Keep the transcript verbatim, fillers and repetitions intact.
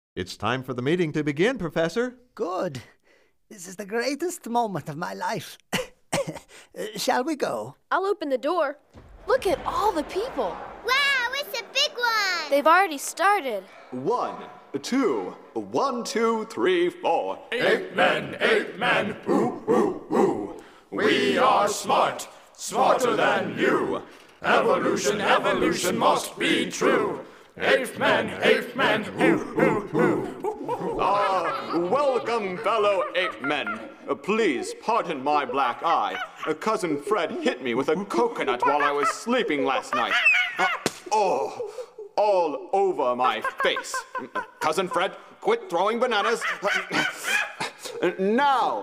It's time for the meeting to begin, Professor. Good. This is the greatest moment of my life. Uh, shall we go? I'll open the door. Look at all the people. Wow, it's a big one! They've already started. One, two, one, two, three, four. Eight men, eight men, ooh, ooh, ooh. We are smart, smarter than you. Evolution, evolution must be true. Eight men, eight men, ooh, ooh, ooh. Ah, welcome, fellow ape men. Uh, please pardon my black eye. Uh, Cousin Fred hit me with a coconut while I was sleeping last night. Uh, oh, all over my face. Uh, Cousin Fred, quit throwing bananas. Uh, now.